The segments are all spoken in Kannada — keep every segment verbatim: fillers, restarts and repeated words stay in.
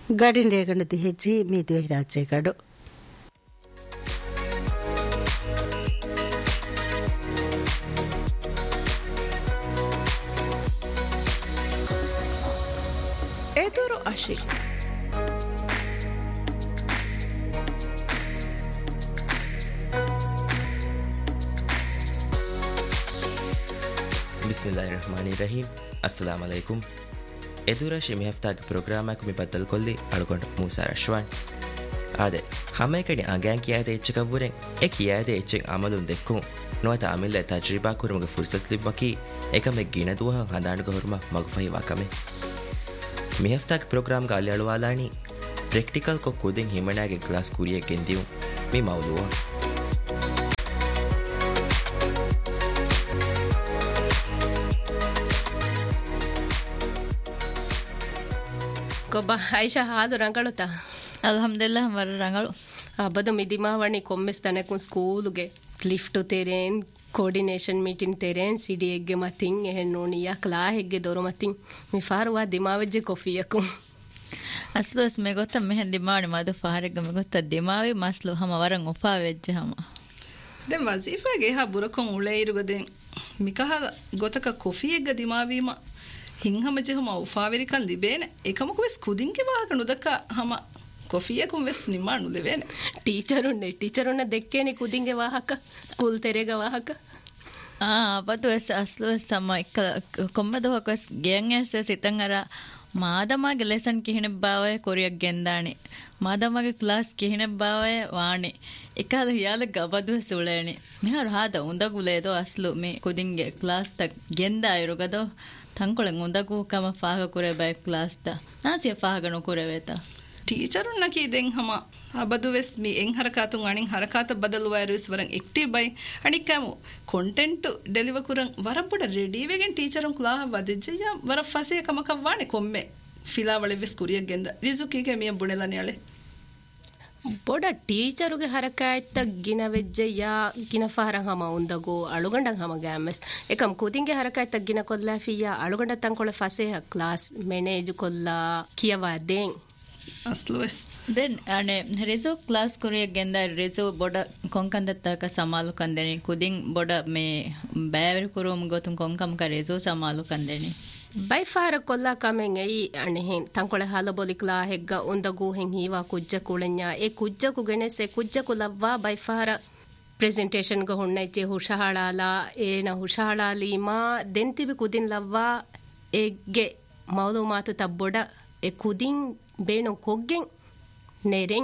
ಗಾಡಿನ ರೇಗಣದಿ ಹೆಜ್ಜಿ ಮೀದುವೆ ರಾಜ್ಯಗಾಡು ಎದುರು ಅಶಿ ಬಿಸ್ಮಿಲ್ಲಾಹಿರ್ರಹಮಾನಿರ್ರಹೀಂ. ಅಸ್ಸಲಾಮು ಅಲೈಕುಂ. ಎದುರಾಶಿ ಮಿಹಫ್ತಾಗ ಪ್ರೋಗ್ರಾಮಕ್ಕೆ ಮಿ ಬದ್ದಲ್ ಕೊಲ್ಲಿ ಅಳ್ಕೊಂಡು ಮೂಸಾ ರಶ್ವಾನ್ ಆದೆ ಹಮೇಕಡಿ ಅಂಗ್ಯಾನ್ ಕಿಯಾದೆ ಎಚ್ಚಕವ್ವುರೆಂ ಎ ಕಿಯಾದೆ ಎಚ್ಚೆಂ ಅಮಲುನ್ ದೆಕ್ಕುಂ ನುವತ ಅಮಿಲ್ಲೆ ತಜ್ರಿಬಾ ಕುರುಮಗ ಫುರ್ಸತ್ ಲಿಬ್ಬಕಿ ಏಕಮೆ ಗಿಣದುವ ಹಂದಾಣಗ ಹುರ್ಮ ಮಗುಫಹಿವಾ ಕಮೆ ಮಿಹಫ್ತಾಗ ಪ್ರೋಗ್ರಾಮ್ಗ ಅಲ್ಲಿ ಅಳುವಾಲಾಣಿ ಪ್ರೆಕ್ಟಿಕಲ್ ಕೊ ಕುದಿಂ ಹಿಮಣಾಗೆ ಕ್ಲಾಸ್ ಕುರಿಯ ಗೆಂದಿಯು ಮಿ ಮೌಲುವ ಕೊಬ್ಬ ಐಷಾ ಹಾದು ರಂಗಳುತ್ತಾ ಅಲ್ಹಮ್ದುಲಿಲ್ಲಾಹ್ ಮರ ರಂಗಳು ಅಬದು ಮಿದಿಮಾವಣಿ ಕೊಮ್ಮಿಸ್ತಾನೆಕು ಸ್ಕೂಲುಗೆ ಲಿಫ್ಟು ತೆರೇನ್ ಕೋರ್ಡಿನೇಷನ್ ಮೀಟಿಂಗ್ ತೆರೇನ್ ಸಿಡಿ ಎಗ್ಗೆ ಮತಿಂ ಎಹೆನ್ ನೋಣಿಯ ಕ್ಲಾ ಹೆಗ್ಗೆ ದೊರು ಮತಿಂ ಮಿಫಾರುವಾ ದಿಮಾವೆಜ್ಜೆ ಕೊಫಿಯಕು ಅಸ್ಲು ಮೆ ಗೊತ್ತ ಮೆಹನ್ ದಿಮಾವಣಿ ಮದು ಫಾರೆಗ ಮೆ ಗೊತ್ತ ದಿಮಾವಿ ಮಸ್ಲು ಹಮ ವರಂ ಉಫಾ ವೆಜ್ಜೆ ಹಮ ದೆನ್ ವಜೀಫಾಗೆ ಹಾ ಬುರಕೊಂ ಉಳೆ ಇರುಗದೆ ಮಿಕಹ ಗೊತಕ ಕೊಫಿಯೆಗ್ಗ ದಿಮಾವಿಮ ಹಿಂಗಮ ಜೆಹುಮ ಉಫಾವೆರಿಕನ್ ಲಿಬೇನೆ ಏಕಮಕು ವೆಸ್ ಕುದಿಂಗೆ ವಾಹಕ ನುದಕ ಹಮ ಕೊಫಿಯಕುಂ ವೆಸ್ ನಿಮಾಣು ಲಿಬೇನೆ ಟೀಚರುನ್ನೆ ಟೀಚರುನ್ನ ದೆಕ್ಕೇನಿ ಕುದಿಂಗೆ ವಾಹಕ ಸ್ಕೂಲ್ ತೆರೆಗ ವಾಹಕ ಆ ಅಪತು ವೆಸ್ ಅಸ್ಲು ವೆಸ್ ಸಮ ಇಕ್ಕ ಕೊಮ್ಮದು ಹಕ ವೆಸ್ ಗೆಯಂ ಎಸ್ ಸಿತಂ ಅರ ಮಾದಮಗೆ ಲೆಸನ್ ಕಿಹಿನೆ ಬಾವೆ ಕೊರಿಯಕ್ ಗೆಂದಾಣಿ ಮಾದಮಗೆ ಕ್ಲಾಸ್ ಕಿಹಿನೆ ಬಾವೆ ವಾಣಿ ಇಕಾಲ ಹಿಯಾಲ ಗಬದು ವೆಸ್ ಉಳೇಣಿ ಮಿಹಾರು ಹಾದ ಉಂದಗುಲೇದೋ ಅಸ್ಲು ಮಿ ಕುದಿಂಗೆ ಕ್ಲಾಸ್ ತ ಗೆಂದಾ ಇರುಗದೋ ತಂಕೊಳೆ ಮುಂದಗೂ ಕಮ ಫಾಗ ಕುರೆ ಬೈ ಕ್ಲಾಸ್ ತ ನಾಸಿಯ ಫಾಗನು ಕುರೆವೇತ ಟೀಚರುನ್ನ ಕಿ ದೆಂ ಹಮ ಅಬದು ವೆಸ್ ಮಿ ಎಂ ಹರಕಾತು ಅಣಿಂ ಹರಕಾತ ಬದಲು virus ವರಂ active by ಅಣಿಕಮು content deliver ಕುರಂ ವರಬಡ ready ವೆಗೆನ್ ಟೀಚರುನ್ ಕ್ಲಾ ವದಿಜ್ಜಯ ವರ ಫಸೆ ಕಮಕ ವಾಣೆ ಕೊಮ್ಮೆ ಫಿಲಾವಳೆ ವೆಸ್ ಕುರಿಯ ಗೆಂದ ರಿಜುಕಿಗೆ ಮಿ ಬುಣೆಲನೆ ಅಳೆ ಬೊಡ ಟೀಚರುಗೆ ಹರಕಾಯ್ತ ಗಿನ ವೆಜ್ಜೆಯ ಗಿನ ಫಾರಂ ಹಮ ಉಂದಗೋ ಅಳುಗಂಡಂ ಹಮ ಗ್ಯಾಮೆಸ್ ಏಕಂ ಕೂತಿಂಗೆ ಹರಕಾಯ್ತ ಗಿನ ಕೊಲ್ಲ ಫಿಯ ಅಳುಗಂಡ ತಂಕೊಳೆ ಫಸೆ ಕ್ಲಾಸ್ ಮೆನೇಜ್ ಕೊಲ್ಲ ಕಿಯವಾ ದೇಂ ಅಸ್ಲುವೆಸ್ ದೆನ್ ಅನೆ ರೆಜೋ ಕ್ಲಾಸ್ ಕೊರಿಯ ಗೆಂದ ರೆಜೋ ಬೊಡ ಕೊಂಕಂದತ್ತಕ ಸಮಾಲು ಕಂದೆನಿ ಕುದಿಂ ಬೊಡ ಮೇ ಬෑವರಿ ಕುರುಮ್ ಗೊತುಂ ಕೊಂಕಂ ಕ ರೆಜೋ ಸಮಾಲು ಕಂದೆನಿ ಬೈ ಫಾರ ಕೊಲ್ಲ ಕಮೆಂ ಎಯಿ ಅನೆ ಹೆನ್ ತಂಕೊಳೆ ಹಾಲ ಬೊಲಿಕ್ಲಾ ಹೆಗ್ಗ ಉಂದಗು ಹೆಂ ಹೀವಾ ಕುಜ್ಜ ಕುಳೆನ್ಯ ಎ ಕುಜ್ಜಕು ಗೆನೆಸೆ ಕುಜ್ಜಕು ಲವ್ವಾ ಬೈ ಫಾರ ಪ್ರೆಸೆಂಟೇಷನ್ ಗ ಹುಣ್ಣೈಚೆ ಹುಷಹಾಳಾಲ ಏನ ಹುಷಹಾಳಾಲಿ ಮಾ ದೆಂತಿಬಿ ಕುದಿನ್ ಲವ್ವಾ ಎಗ್ಗೆ ಮೌದು ಮಾತು ತಬ್ಬೊಡ ಎ ಕುದಿನ್ ಬೇಣು ಕೊಗ್ಗೆಂ ನೆರೆಂ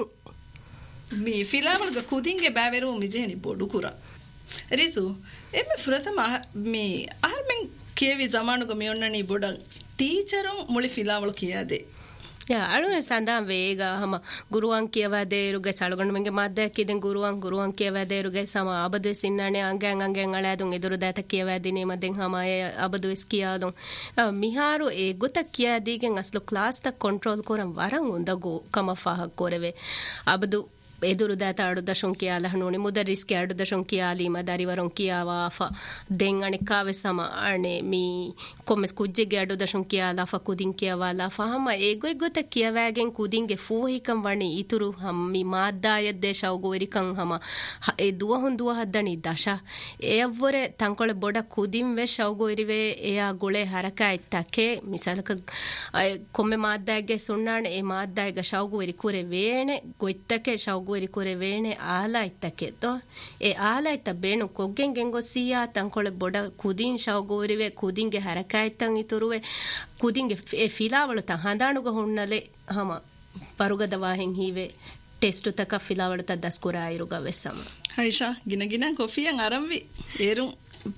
ಮಿ ಫಿಲಾವಲ್ಗ ಕುದಿಂಗೆ ಬ್ಯಾವೆರು ಮಿಜೆನಿ ಬೊಡು ಕುರ ರಿಜು ಎಮ್ಮೆ ಫ್ರತಮ ಮಿ ಆರ್ಮೆಂ ಕೇವಿ ಜಮಾನುಗ ಮಿಯೊನ್ನನಿ ಬೊಡ ಟೀಚರು ಮುಳಿ ಫಿಲಾವಳು ಕಿಯಾದೆ ಯಾ ಅಳುವೆ ಸಂದಾ ವೇಗ ಹಮ ಗುರುವಾಂ ಕಿಯವಾದೆ ರುಗೆ ಸಳಗಂಡ ಮಂಗೆ ಮಾದ್ದೆ ಕಿದೆಂ ಗುರುವಾಂ ಗುರುವಾಂ ಕಿಯವಾದೆ ರುಗೆ ಸಮ ಅಬದು ಸಿನ್ನನೆ ಅಂಗ್ಯಾಂಗ್ ಅಂಗ್ಯಾಂಗ್ ಅಳಾದುಂ ಎದುರು ದಾತ ಕಿಯವಾದಿನಿ ಮದೆಂ ಹಮ ಅಬದು ಇಸ್ ಕಿಯಾದುಂ ಮಿಹಾರು ಎ ಗುತ ಕಿಯಾದಿಗೆಂ ಅಸ್ಲು ಕ್ಲಾಸ್ ತ ಕಂಟ್ರೋಲ್ ಕೊರಂ ವರಂ ಉಂದಗು ಕಮ ಫಾಹ ಕೊರೆವೆ ಅಬದು ಎದುರು ದಾತ ಅಡು ದಶಂ ಕಿಯಾಲ ಹಣೋಣಿ ಮುದರಿಸ್ ಕೆ ಅಡು ದಶಂ ಕಿಯಾಲಿ ಮದಾರಿ ವರಂ ಕಿಯಾವಾ ಫ ದೆಂ ಅಣೆ ಕಾವೆ ಸಮ ಅಣೆ ಮಿ ಕೊಮ್ಮೆಸ್ ಕುಜ್ಜೆಗೆ ಅಡು ದಶಂ ಕಿಯಾಲ ಫ ಕುದಿಂ ಕಿಯಾವಾಲ ಫ ಹಮ ಏಗೊ ಗೊತ್ತ ಕಿಯವಾಗೆಂ ಕುದಿಂಗೆ ಫೂಹಿಕಂ ವಣಿ ಇತುರು ಹಮ್ ಮಿ ಮಾದ್ದಾಯ ದೇಶ ಅವಗೋರಿಕಂ ಹಮ ಎ ದುವ ಹುಂ ದುವ ಹದ್ದಣಿ ದಶ ಎವ್ವರೆ ತಂಕೊಳೆ ಬೊಡ ಕುದಿಂ ವೆಶ್ ಅವಗೋರಿವೆ ಎಯ ಗುಳೆ ಹರಕಾಯ್ತಕೆ ಮಿಸಾಲಕ ಕೊಮ್ಮೆ ಮಾದ್ದಾಯಗೆ ಸುಣ್ಣಾಣೆ ಎ ಮಾದ್ದಾಯಗ ಶವಗೋರಿ ಕುರೆ ವೇಣೆ ಗೊಯ್ತಕೆ ಶವಗೋ ಕುರೆ ವೇಣೆ ಆಲಾಯ್ತಕ್ಕೆ ತೋ ಎ ಆಲಾಯ್ತ ಬೇಣು ಕೊಗ್ಗೆಂ ಗೆಂಗೊ ಸಿಯಾ ತಂಕೊಳೆ ಬೊಡ ಕುದಿನ್ ಶವಗೋರಿವೆ ಕುದಿಂಗೆ ಹರಕಾಯ್ತಂ ಇತುರುವೆ ಕುದಿಂಗೆ ಎ ಫಿಲಾವಳು ತ ಹಂದಾಣುಗ ಹುಣ್ಣಲೆ ಹಮ ಪರುಗದ ವಾಹೆಂ ಹೀವೆ ಟೆಸ್ಟು ತಕ ಫಿಲಾವಳು ತ ದಸ್ಕುರ ಆಯಿರುಗ ವೆಸ್ಸಮ ಹೈಷಾ ಗಿನ ಗಿನ ಕೊಫಿಯಂ ಅರಂವಿ ಏರು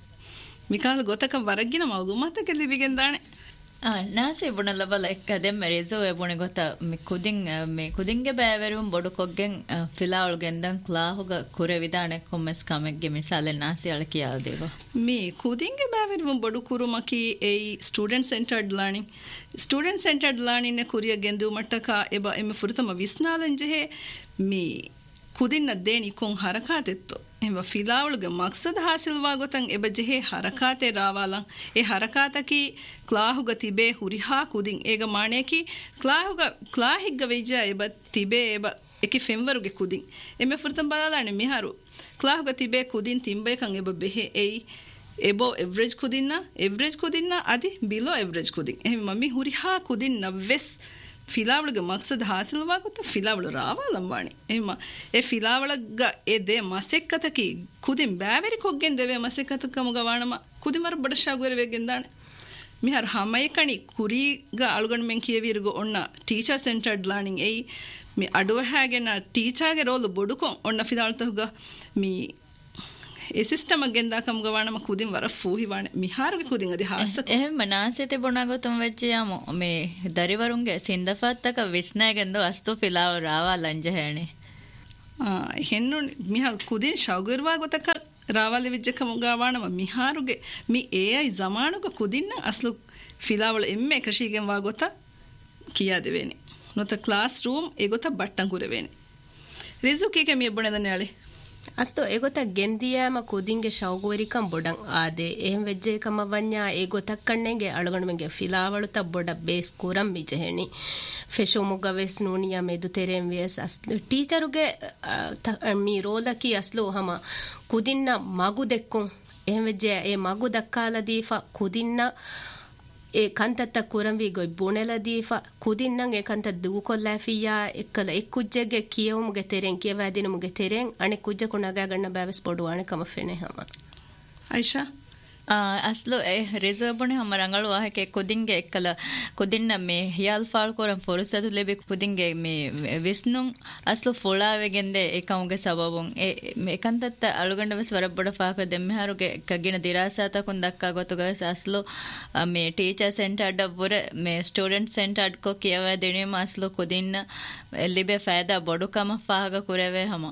ಮಿಕಾಲ್ ಗೊತಕ ವರಗಿನ ಮೌದು ಮಾತಕ್ಕೆ ಲಿಬಿಗೆಂದಾಣೆ ನಾಸಿ ಬುಣಲ್ಲ ಬಲ ಎಕ್ಕದೆಮ್ಮೆ ರೆಜೋ ಎಬುಣೆ ಗೊತ್ತ ಮಿ ಕುದಿಂ ಮಿ ಕುದಿಂಗೆ ಬෑವೆರು ಬೊಡು ಕೊಗ್ಗೆಂ ಫಿಲಾವಳು ಗೆಂದಂ ಕ್ಲಾಹುಗ ಕುರೆ ವಿಧಾನೆ ಕೊಮ್ಮೆಸ್ ಕಮೆಗ್ಗೆ ಮಿಸಾಲೆ ನಾಸಿ ಅಳ ಕಿಯಾದೇವ ಮಿ ಕುದಿಂಗೆ ಬෑವೆರು ಬೊಡು ಕುರುಮಕಿ ಏಯಿ student centred learning student centred learning ನೆ ಕುರಿಯ ಗೆಂದು ಮಟ್ಟಕ ಎಬ ಎಮ್ಮೆ ಫುರುತಮ ವಿಸ್ನಾಲಂಜೆ ಮಿ ಕುದಿನ್ನ ದೇನಿ ಕೊಂ ಹರಕಾತೆತ್ತು එම ෆිලාවලුගේ මක්සද හාසිල්වා ගොතන් එබ ජෙහේ හරකාතේ රාවාලන් ඒ හරකාතකි ක්ලාහුග තිබේ හුරිහා කුදින් ඒග මාණේකි ක්ලාහුග ක්ලාහිග්ග වෙජ්ජා එබ තිබේ එබ එකි ෆෙම්වරුගේ කුදින් එමෙ ෆුර්තම් බලාලානේ මිහරු ක්ලාහුග තිබේ කුදින් තිම්බේකන් එබ බෙහෙ එයි එබෝ එවරේජ් කුදින්න එවරේජ් ಕುದಿನ್ನ ಅದಿ below average ಕುದಿನ್ ಎಹೆ mummy ಹುರಿಹಾ ಕುದಿನ್ ನವ್ವೆಸ್ ಫಿಲಾವಳಗ ಮಕ್ಸದ್ ಹಾಸಿಲ್ವಾಗುತ್ತ ಫಿಲಾವಳು ರಾವಾಲಂಬಾಣಿ ಎಹಮ A ಫಿಲಾವಳಗ A they ಮಸೆಕ್ಕತಕಿ ಕುದಿನ್ ಬ್ಯಾವೆರಿ ಕೊಗ್ಗೆನ್ Deve ಮಸೆಕ್ಕತಕ ಮುಗವಾಣಮ ಕುದಿಮರ ಬಡಶಾಗುವೆರೆವೆಗೆಂದಾಣೆ ಮಿಹರ್ ಹಮೈಕಣಿ ಕುರಿಗ ಅಳುಗಣ ಮೆಂ ಕಿಯವಿರುಗ ಒಣ್ಣ teacher centred learning ಎಯಿ me ಅಡುವ ಹಾಗೆನ ಟೀಚರ್ಗೆ roll ಬೊಡುಕೊಂ ಒಣ್ಣ ಫಿಲಾವಳತಹುಗ me A system ගෙන්දා කම් ගවානම කුදින් වර ෆූහි වානේ මිහාරගේ කුදින් අධි හාස එහෙම මනාසෙතේ බොනාගොතම වෙච්චියාම මේ දරිවරුන්ගේ සින්දෆත්තක විස්නාගෙන්ද වස්තු පිලාව රාවා ලංජ හැනේ ආ හෙන්නු මිහාර කුදින් ශෞගර්වා ගොතක රාවාලි විජ්ජකම ගවානම මිහාරුගේ මි ඒයි ජමානුක කුදින්න අස්ලු ෆිලාවල එම්මේ කෂීගෙන් වා ගොත කියා දෙවෙනි නොත ක්ලාස් රූම් ඒ ගොත බට්ටන් කුරවෙනි රිසුකීගේ මිය බොනදන්නේ අලේ ಅಸ್ತು ಏಗೊತ್ತ ಗೆಂದಿಯಾಮ ಕುದಿಂಗೆ ಶೌಗುವರಿಕಂ ಬೊಡಂ ಆದೆ ಏಂ ವೆಜ್ಜೆ ಕಮ ವನ್ಯಾ ಏಗೊತಕ್ಕಣ್ಣೆಗೆ ಅಳಗಣಮೆಗೆ ಫಿಲಾವಳುತ ಬೊಡ ಬೇಸ್ ಕುರಂ ಮಿಜೆಹೆನಿ ಫೆಶೋ ಮುಗವೆಸ್ ನೂನಿಯಾ ಮೆದು ತೆರೆಂ ವೆಸ್ ಅಸ್ಲು ಟೀಚರುಗೆ ಮಿ ರೋಲಕಿ ಅಸ್ಲು ಹಮ ಕುದಿನ್ನ ಮಗು ದೆಕ್ಕು ಏಂ ವೆಜ್ಜೆ ಏ ಮಗು ದಕ್ಕಾಲ ದೀಫಾ ಕುದಿನ್ನ ඒ කන්තත්ත කුරම්වි ගොයි බොනෙල දීෆා කුදින්නම් ඒ කන්ත දුගු කොල්ලාෆියා එක්කල එක් කුජ්ජගේ කියවමුගේ තෙරෙන් කියවා දිනමුගේ තෙරෙන් අනේ කුජ්ජ කුණගා ගන්න බෑවස් පොඩුවානේ කම ෆෙනේ හම Aisha ಅಸ್ಲು ರಿಸರ್ವ್ನೆ ಹಮ ರಂಗಳು ವಾಹಕೆ ಕುದಿಂಗೆ ಎಕ್ಕಲ ಕುದಿನ್ನ May ಹಿಯಾಲ್ fall ಕೊರಂ ಫೊರಸದು ಲೆಬೆ ಕುದಿಂಗೆ May ವಿಸ್ನುಂ ಅಸ್ಲು ಫೊಳಾವೆಗೆಂದೆ ಏಕಂಗೆ ಸಬಬುಂ A ಮೇಕಂತತ್ತ ಅಳುಗಂಡವಸ್ ವರಬ್ಬಡ ಫಾಕ ದೆಮ್ಮೆಹಾರುಗೆ ಕಗಿನ ದಿರಾಸಾತ ಕುಂದಕ್ಕ ಗೊತುಗಸ್ ಅಸ್ಲು May teacher centred ವರ ಮೇ ಸ್ಟೂಡೆಂಟ್ ಸೆಂಟರ್ಡ್ ಕೊ ಕಿಯವ ದೆನೆಮ ಅಸ್ಲು ಕುದಿನ್ನ ಲಿಬೆ ಫಾಯದಾ ಬೊಡುಕಮ ಫಾಗ ಕುರೆವೆ ಹಮ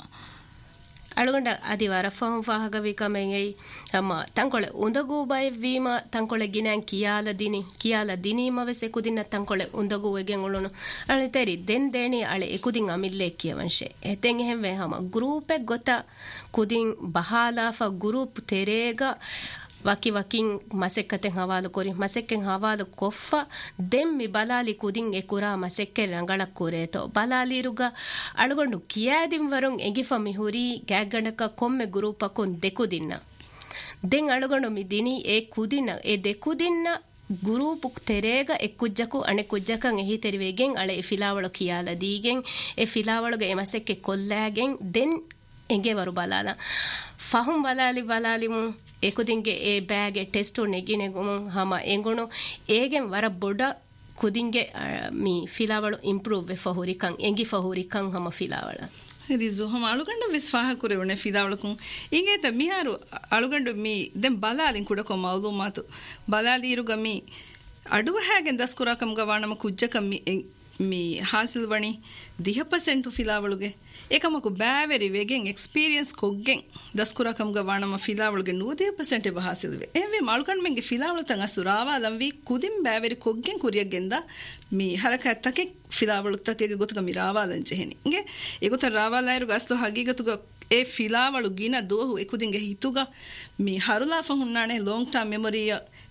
ಅಳುಗೊಂಡ ಅದಿ ವರಫಂ ಫಾಹಗವಿ ಕಮೆಂಗೈ ಅಮ್ಮ ತಂಕೊಳೆ ಉಂದಗು ಬೈ ವೀಮ ತಂಕೊಳೆ ಗಿನಾನ್ ಕಿಯಾಲ ದಿನಿ ಕಿಯಾಲ ದಿನಿ ಮವೆಸೆ ಕುದಿನ ತಂಕೊಳೆ ಉಂದಗು ವೆಗೆನ್ ಉಳುನು ಅಳೆ ತೆರಿ ದೆನ್ ದೇನಿ ಅಳೆ ಎಕುದಿನ್ ಅಮಿಲ್ಲೆ ಕಿಯವನ್ಶೆ ಎತೆನ್ ಹೆಂವೆ ಹಮ ಗ್ರೂಪ್ ಎ ಗೊತ ಕುದಿನ್ ಬಹಾಲಾ ಫ group ತೆರೇಗ ವಕಿ ವಕಿನ್ ಮಸೆಕ್ಕತೆ ಹವಾಲು ಕೊರಿ ಮಸೆಕ್ಕೆನ್ ಹವಾಲು ಕೊಫ್ಫ ದೆಮ್ಮಿ Balali ಕುದಿನ್ ಎಕುರಾ ಮಸೆಕ್ಕೆ ರಂಗಳಕ್ ಕುರೇತೋ ಬಲಾಲಿರುಗ ಅಳುಗೊಂಡು ಕಿಯಾದಿನ್ ವರುನ್ ಎಗಿಫ ಮಿಹುರಿ ಗ್ಯಾಗಣಕ ಕೊಮ್ಮೆ ಗ್ರೂಪಕ್ಕೊಂದು ದೆಕುದಿನ್ನ then ಅಳುಗೊಂಡು me ದಿನಿ A ಕುದಿನ A ದೆಕುದಿನ್ನ ಗುರೂಪು ತೆರೇಗ A ಕುಜ್ಜಕು ಅಣೆ ಕುಜ್ಜಕಂ ಎಹಿ ತೆರಿವೆಗೆನ್ ಅಳೆ A ಫಿಲಾವಳು ಕಿಯಾಲ ದೀಗೆನ್ A ಫಿಲಾವಳುಗೆ A ಮಸೆಕ್ಕೆ ಕೊಲ್ಲಾಗೆನ್ then ಎಂಗೆ ವರು ಬಲಾಲ ಫಹುಂ Balali ಬಲಾಲಿಮು ಎಕುದಿಂಗೆ A ಬ್ಯಾಗೆ test ನೆಗಿನೆಗುಮು ಹಮ ಎಂಗುಣು ಏಗೆನ್ ವರ ಬೊಡ ಕುದಿಂಗೆ ಮಿ ಫಿಲಾವಳು ಇಂಪ್ರೂವ್ ವೆ ಫಹುರಿಕಂ ಎಂಗಿ ಫಹುರಿಕಂ ಹಮ ಫಿಲಾವಳ ರಿಜು ಹಮ ಅಳುಗಂಡು ವಿಸ್ವಾಹ ಕುರೆವಣೆ ಫಿಲಾವಳಕು ಇಂಗೇತ ಮಿಹಾರು ಅಳುಗಂಡು ಮಿ ದೆಂ ಬಲಾಲಿನ್ ಕುಡಕೊ ಮೌಲೂಮಾತು ಬಲಾಲಿ ಇರುಗ ಮಿ ಅಡುವ ಹಾಗೆನ್ ದಸ್ಕುರಾಕಂ ಗವಾಣಮ ಕುಜ್ಜಕಂ ಮಿ ಮಿ ಹಾಸಿಲ್ ವಣಿ ದಿಹ ಪರ್ಸೆಂಟು ಫಿಲಾವಳುಗೆ ಏಕಮಕು ಬ್ಯಾವೆರಿ ವೆಗೆನ್ ಎಕ್ಸ್ಪೀರಿಯನ್ಸ್ ಕೊಗ್ಗೆನ್ ದಸ್ಕುರಾಕಂ ಗವಾಣಮ ಫಿಲಾವಳುಗೆ ನೂದಿಹ ಪರ್ಸೆಂಟ್ ಎಬ ಹಾಸಿಲ್ವೆ ಎವೆ ಮಾಳುಕಂಡ್ ಮೆಂಗೆ ಫಿಲಾವಳು ತಂಗ ಸುರಾವಾಲಂವಿ ಕುದಿಂ ಬ್ಯಾವೆರಿ ಕೊಗ್ಗೆನ್ ಕುರಿಯಗೆಂದ ಮಿ ಹರಕತ್ತಕ್ಕೆ ಫಿಲಾವಳು ತಕೆಗೆ ಗೊತ್ತಗ ಮಿ ರಾವಾಲಂಚೆ ಹೆನಿ ಇಂಗೆ ಎಗೊತ್ತ ರಾವಾಲಾಯರು ಗಸ್ತು ಹಗೀಗತುಗ ಎ ಫಿಲಾವಳು ಗಿನ ದೋಹು ಎಕುದಿಂಗೆ ಹಿತುಗ ಮಿ ಹರುಲಾಫ ಹುಣ್ಣಾಣೆ ಲಾಂಗ್ ಟರ್ಮ್ ಮೆಮೊರಿಯ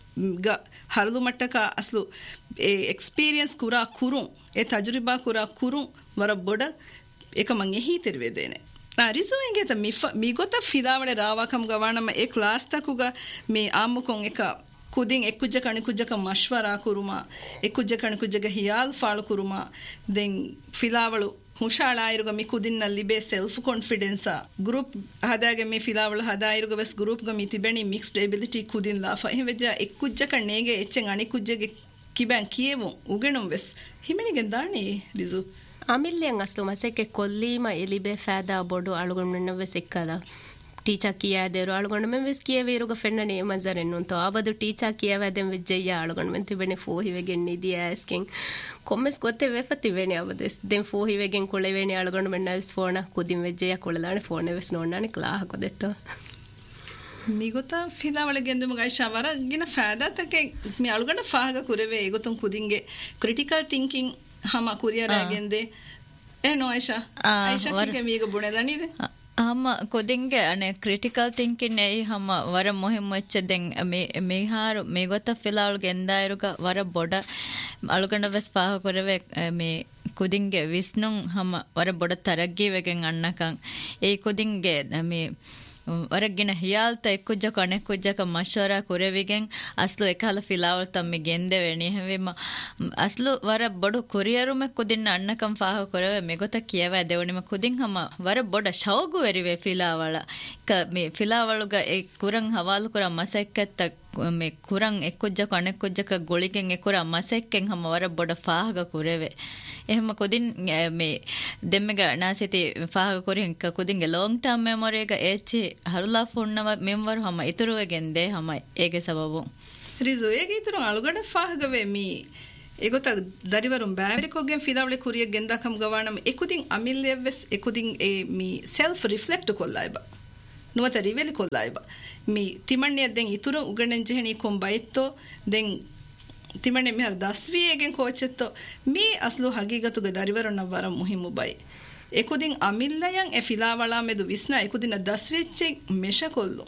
ಗ ಹರಲು ಮಟ್ಟಕ ಅಸ್ಲು ಎ ಎಕ್ಸ್ಪೀರಿಯನ್ಸ್ ಕುರಾ ಕುರುಂ ಎ ತಜುರಿಬಾ ಕುರಾ ಕುರುಂ ವರ ಬೊಡ ಏಕ ಮಂಗೆ ಹೀ ತಿರುವೆದೇನೆ ನಾ ರಿಸುವೆಂಗೆ ತ ಮಿಫ ಮಿಗೊತ ಫಿಲಾವಳೆ ರಾವಾಕಂ ಗವಾಣಮ ಎ ಕ್ಲಾಸ್ ತಕುಗ ಮಿ ಆಮ್ಮುಕೊಂ ಏಕ ಕುದಿಂ ಎಕ್ಕುಜ್ಜ ಕಣಿ ಕುಜ್ಜಕ ಮಶ್ವರಾ ಕುರುಮ ಎಕ್ಕುಜ್ಜ ಕಣಿ ಕುಜ್ಜಗ ಹಿಯಾಲ್ ಫಾಳು ಕುರುಮ ದೆನ್ ಫಿಲಾವಳು ಹುಷಾಳಾಯಿರುಗ ಮಿ ಕುದಿನ್ನಲ್ಲಿ ಬೇ ಸೆಲ್ಫ್ ಕಾನ್ಫಿಡೆನ್ಸ್ ಗ್ರೂಪ್ ಹದಾಗೆ ಮಿ ಫಿಲಾವಳು ಹದಾಯಿರುಗ ಬೆಸ್ ಗ್ರೂಪ್ಗ ಮಿ ತಿಬೆಣಿ ಮಿಕ್ಸ್ಡ್ ಎಬಿಲಿಟಿ ಕುದಿನ್ ಲಾಫ ಹೆವೆಜ ಎಕ್ಕುಜ್ಜ ಕಣ್ಣೇಗೆ ಎಚ್ಚೆಂಗ್ ಅಣಿ ಕುಜ್ಜಗೆ ಕಿಬ್ಯಾನ್ ಕಿಯೇವು ಉಗೆಣುಂ ಬೆಸ್ ಹಿಮೆಣಿಗೆ ದಾಣಿ ರಿಜು ಅಮಿಲ್ಯಂಗ್ ಅಸ್ಲು ಮಸೆಕ್ಕೆ ಕೊಲ್ಲೀಮ ಎಲಿಬೆ ಫಾದಾ ಬೊಡು ಅಳುಗೊಂಡು ಸಿಕ್ಕದ ಟೀಚರ್ ಕಿಯಾದೇರು ಅಳುಗೊಂಡು ಮೆಂ ವೆಸ್ ಕಿಯವೇರುಗ ಫೆನ್ನನೆ ಮಜರೆನ್ನು ತೋ ಅವದು ಟೀಚರ್ ಕಿಯವಾದೆಂ ವಿಜ್ಜಯ್ಯ ಅಳುಗೊಂಡು ಮೆಂ ತಿಬೆನೆ ಫೋಹಿವೆಗೆನ್ ನಿದಿ ಆಸ್ಕಿಂಗ್ ಕೊಮ್ಮೆಸ್ ಗೊತ್ತೆ ವೆಫತಿವೆನೆ ಅವದೆಸ್ ದೆನ್ ಫೋಹಿವೆಗೆನ್ ಕೊಳೆವೆನೆ ಅಳುಗೊಂಡು ಮೆಂ ನವಿಸ್ ಫೋನ ಕುದಿಂ ವಿಜ್ಜಯ್ಯ ಕೊಳಲಾನೆ ಫೋನ್ ವೆಸ್ ನೋಡಾನೆ ಕ್ಲಾ ಹಾಕೋದೆತ್ತೋ ಮಿಗೊತ ಫಿಲಾವಳೆಗೆಂದು ಮಗ ಶವರ ಗಿನ ಫಾದಾ ತಕೆ ಮಿ ಅಳುಗೊಂಡು ಫಾಗ ಕುರೆವೆ ಎಗೊತಂ ಕುದಿಂಗೆ ಕ್ರಿಟಿಕಲ್ ಥಿಂಕಿಂಗ್ ಹಮ ಕುರಿಯರಾಗೆಂದೆ ಏನೋ ಐಶಾ ಐಶಾ ಕಿಗೆ ಮೀಗ ಬುಣೆದನಿದೆ hama kodinge ane critical thinking nei hama wara muhim wecche den me meharu me gota filaul gendairuga wara boda aluganda ves paha korave me kodinge visnun hama wara boda taraggi wegen annakan ei kodinge me ವರಗಿನ ಹಿಯಾಲ್ತ ಎಕ್ಕುಜ್ಜಕ ಅನೆಕ್ಕುಜ್ಜಕ ಮಶವರ ಕುರೆವಿಗೆನ್ ಅಸ್ಲು ಎಕಾಲ ಫಿಲಾವಲ್ ತಮ್ಮಿ ಗೆಂದೆವೆ ನಿಹವೆಮ ಅಸ್ಲು ವರ ಬಡು ಕುರಿಯರುಮೆ ಕುದಿನ್ನ ಅಣ್ಣಕಂ ಫಾಹ ಕುರೆವೆ ಮೆಗೊತ ಕಿಯವ ದೇವಣಿಮ ಕುದಿನ್ ಹಮ ವರ ಬಡ ಶೌಗು ವೆರಿವೆ ಫಿಲಾವಳ ಕ ಮೆ ಫಿಲಾವಳುಗ ಎ ಕುರಂ ಹವಾಲು ಕುರ ಮಸೆಕ್ಕತ್ತ ಮೆ ಕುರಂ ಎಕ್ಕುಜ್ಜಕ ಅನೆಕ್ಕುಜ್ಜಕ ಗೊಳಿಗೆನ್ ಎಕುರ ಮಸೆಕ್ಕೆನ್ ಹಮ ವರ ಬಡ ಫಾಹಗ ಕುರೆವೆ එහෙම කොදින් මේ දෙම්මග නාසිති ෆාහ කොරින් කොදින්ගේ ලොන්ಗ್ ටර්ම් මෙමොරි එක එච් හරුලා ෆොන්නව මෙම්වර හම ඉතුරුවගෙන් දේ හමයි ඒගේ සබබු රිසෝ ඒගේ ඉතුරු අලුගඩ ෆාහගවේ මී ඒගොත දරිවරුම් බෑරිකොගෙන් ෆිදාවලේ කුරිය ගෙන්දාකම් ගවානම එකුදින් අමිල්ලෙවස් එකුදින් ඒ මී සෙල්ෆ් රිෆ්ලෙක්ට් කොල්ලායිබ නුවත රිවෙලි කොල්ලායිබ මී තිමන්නේ දැන් ඉතුරු උගණෙන් ජෙහෙනි කොම්බයිත්තෝ දැන් ತಿಮಣ್ಣೆ ಮಿಹರ್ ದಸ್ವಿಯೆಗೆನ್ ಕೋಚೆತ್ತೋ ಮೀ ಅಸ್ಲು ಹಗೀಗತುಗೆ ದರಿವರನ್ನ ವರ ಮುಹಿಮು ಬೈ ಎಕುದಿನ್ ಅಮಿಲ್ಲಯಂ ಎ ಫಿಲಾವಳಾ ಮೆದು ವಿಸ್ನ ಎಕುದಿನ ದಸ್ವೆಚ್ಚೆ ಮೆಶಕೊಲ್ಲು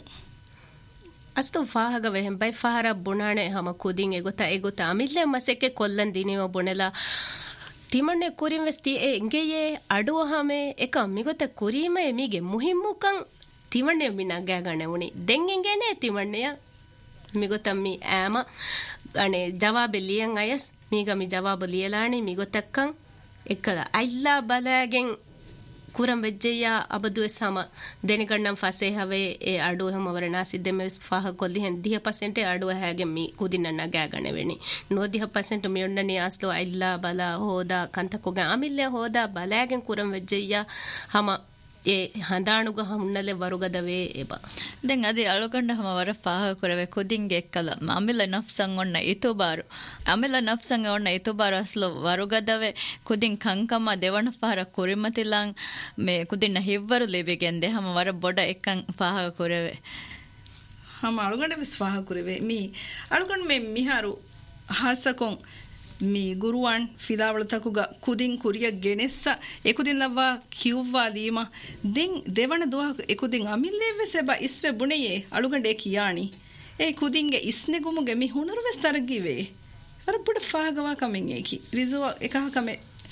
ಅಸ್ತು ಫಾಹಗ ವೆಹಂ ಬೈ ಫಾಹರ ಬುಣಾಣೆ ಹಮ ಕುದಿನ್ ಎಗೊತ ಎಗೊತ ಅಮಿಲ್ಲೆ ಮಸೆಕ್ಕೆ ಕೊಲ್ಲನ್ ದಿನಿವ ಬುಣೆಲ ತಿಮಣ್ಣೆ ಕುರಿಂ ವೆಸ್ತಿ ಎ ಎಂಗೆಯೆ ಅಡುವ ಹಮೆ ಎಕ ಮಿಗೊತ ಕುರಿಮ ಎಮಿಗೆ ಮುಹಿಮ್ಮುಕಂ ತಿಮಣ್ಣೆ ಮಿನಗ ಗಣೆ ಉಣಿ ದೆಂಗೆಂಗೆನೆ ತಿಮಣ್ಣೆಯ ಮಿಗೊತಂ ಮಿ ಆಮ අනේ ජවාබ ලියන් අයස් මීගමි ජවාබ ලියලානේ මිගොතක්කන් එක්කද අයිලා බලාගෙන් කුරම් වෙජ්ජයා අබදුවේ සම දෙනිකන්නම් ෆසේ හවේ ඒ අඩුව හැම වරනා සිද්දෙමස් ෆහ කොල්ලි හෙන් දහ පර්සන්ට් අඩුව හැගෙන් මි කුදින්න නගාගන වෙනි නෝ දහ පර්සන්ට් මියොන්නනි ආස්ලෝ අයිලා බලා හොදා කන්තකොග අමිල්ල හොදා බලාගෙන් කුරම් වෙජ්ජයා හම ඒ හඳානුග හමුන්නලේ වරුගදවේ එබා දැන් අද අලුකණ්ඩ හම වර පාහ කරවේ කොදින්ගේ එක්කල අමිල නෆ්සන් ඔන්න ඉතුබාරු අමිල නෆ්සන් ඔන්න ඉතුබාරු අස්ලෝ වරුගදවේ කොදින් කංකම දෙවන පාර කුරිමතිලන් මේ කොදින්න හිව්වරු ලෙබෙගෙන් දෙ හම වර බොඩ එකන් පාහ කරවේ හම අලුකණ්ඩ විස්වාහ කරවේ මී අලුකණ්ඩ මේ මිහාරු හාසකොන් ಮೀ ಗುರುವಾನ್ ಫಿದಾವಳತಕುಗ ಕುದಿನ್ ಕುರಿಯ ಗೆಣೆಸ್ಸ ಎಕುದಿನ್ ಲವ್ವ ಕಿವ್ವಾ ಲೀಮ ದೆನ್ ದೇವಣ ದುಹ ಎಕುದಿನ್ ಅಮಿಲ್ಲೆವ್ವೆ ಸೆಬ ಇಸ್ವೆ ಬುಣೆಯೇ ಅಳುಗಂಡೆ ಕಿಯಾಣಿ ಏ ಕುದಿಂಗೆ ಇಸ್ನೆ ಗುಮುಗೆ ಮಿ ಹುಣರುವೆಸ್ ತರಗಿವೆ ವರಪುಡ ಫಾಗವಾ ಕಮೆನ್ ಏಕಿ ರಿಜುವ ಎಕಹ ಕಮೆ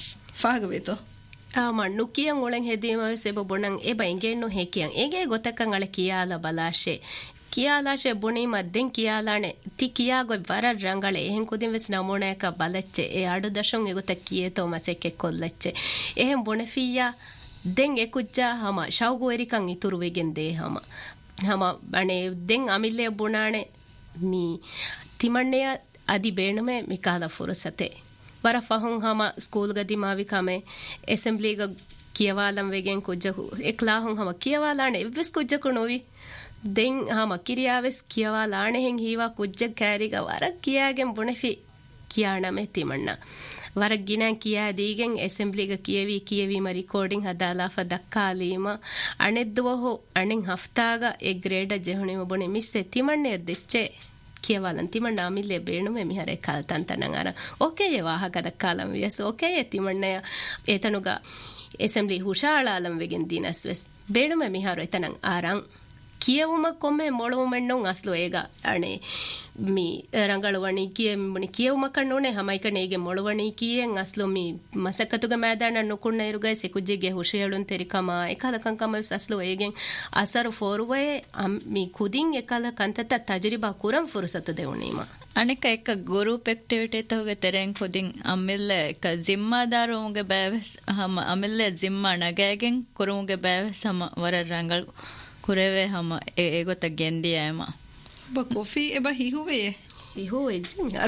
ಫಾಗವೇತೋ ಆಮ ನುಕಿಯಂ ಒಳಂ ಹೆದೀಮ ಸೆಬ ಬುಣಂ ಎ ಬೈಂಗೆನ್ನು ಹೇಕಿಯಂ ಏಗೆ ಗೊತಕಂ ಅಳೆ ಕಿಯಾಲ ಬಲಾಶೆ ಕಿಯಾಲಾಶೆ ಬುಣಿ ಮದ್ದೆನ್ ಕಿಯಾಲಾಣೆ ತಿ ಕಿಯಾಗೊ ವರ ರಂಗಳೆ ಎಹೆಂ ಕುದಿನ್ ವೆಸ್ ನಮೂಣಯಕ ಬಲಚ್ಚೆ A ಅಡು ದಶಂ ಎಗೊತ ಕಿಯೇತೋ ಮಸೆಕ್ಕೆ ಕೊಲ್ಲಚ್ಚೆ ಎಹೆಂ ಬುಣಫಿಯಾ then ಎಕುಜ್ಜಾ ಹಮ ಶೌಗು ಎರಿಕಂ ಇತುರುವೆಗೆನ್ they ಹಮ ಹಮ ಬಣೆ then ಅಮಿಲ್ಲೆ ಬುಣಾಣೆ me ತಿಮಣ್ಣೆಯ ಅದಿ ಬೇಣುಮೆ ಮಿಕಾಲ ಫುರಸತೆ ವರ ಫಹುಂ ಹಮ ಸ್ಕೂಲ್ ಗದಿ ಮಾವಿ ಕಮೆ ಅಸೆಂಬ್ಲಿಗ ಕಿಯವಾಲಂ ವೆಗೆನ್ ಕುಜ್ಜಹು ಎಕ್ಲಾಹುಂ ಹಮ ಕಿಯವಾಲಾಣೆ ಎವ್ವೆಸ್ ಕುಜ್ಜಕು ನೋವಿ ದೆನ್ ಹಮ ಕಿರಿಯಾವೆಸ್ ಕಿಯವಾಲಾಣೆ ಹೆಂಗ್ ಹೀವಾ ಕುಜ್ಜ ಕ್ಯಾರಿಗ ವರ ಕಿಯಾಗೆನ್ ಬುಣೆಫಿ ಕಿಯಾಣಮೆ ತಿಮಣ್ಣ ವರ ಗಿನಾನ್ ಕಿಯಾ ದೀಗೆನ್ ಅಸೆಂಬ್ಲಿಗ ಕಿಯವಿ ಕಿಯವಿ ಮ ರಿಕಾರ್ಡಿಂಗ್ ಹದಾಲಾಫ ದಕ್ಕಾಲೀಮ ಅಣೆದ್ದುವಹು ಅಣೆನ್ ಹಫ್ತಾಗ ಎ ಗ್ರೇಡ ಜೆಹುಣಿಮ ಬುಣೆ ಮಿಸ್ಸೆ ತಿಮಣ್ಣೆ ದೆಚ್ಚೆ ಕಿಯವಾಲನ್ ತಿಮಣ್ಣ ಅಮಿಲ್ಲೆ ಬೇಣುಮೆ ಮಿಹರೆ ಕಾಲ್ತಂತನಂ ಅರ ಓಕೆ ಯ ವಾಹಕದ ಕಾಲಂ ವಿಯಸ್ ಓಕೆ ಯ ತಿಮಣ್ಣೆಯ ಏತನುಗ ಅಸೆಂಬ್ಲಿ ಹುಷಾಳಾಲಂ ವೆಗೆನ್ ದಿನಸ್ವೆಸ್ ಬೇಣುಮೆ ಮಿಹಾರು ಎತನಂ ಆರಂ කියවුම කොම්මේ මොළුමෙන්නොන් අස්ලෝ ඒග අනේ මී ರಂಗಳವಣಿ ಕಿಯ ಮುನಿ ಕಿಯವುಮ ಕಣ್ಣೋನೆ ಹಮೈಕನೇಗೆ ಮೊಳವಣಿ ಕಿಯೆನ್ ಅಸ್ಲೋ ಮಿ ಮಸಕತುಗ ಮೈದಾನ ನುಕುಣ್ಣ ಇರುಗ ಸೆಕುಜ್ಜಿಗೆ ಹುಷೆಯಳುನ್ ತೆರಿಕಮ ಏಕಾಲ ಕಂಕಮ ಅಸ್ಲೋ ಏಗೆನ್ ಅಸರು ಫೋರುವೆ ಮಿ ಕುದಿನ್ ಏಕಾಲ ಕಂತತ ತಜರಿಬಾ ಕುರಂ ಫುರ್ಸತು ದೇವಣಿಮ ಅನೇಕ ಏಕ ಗ್ರೂಪ್ ಆಕ್ಟಿವಿಟಿ ತೋಗೆ ತೆರೆನ್ ಕುದಿನ್ ಅಮ್ಮೆಲ್ಲ ಕ ಜಿಮ್ಮಾದಾರುಗೆ ಬಾವೆಸ್ ಹಮ ಅಮ್ಮೆಲ್ಲ ಜಿಮ್ಮಾ ನಗಗೆನ್ ಕುರುಗೆ ಬಾವೆಸ್ ಹಮ ವರ ರಂಗಳು ಕುರೆವೆ ಹಮ ಏಗೊತ ಗೆಂದಿಯಾಮ ಬ ಕಾಫಿ ಎಬ ಹಿಹುವೆ ಹಿಹುವೆ ಜಿಮಿಹಾರ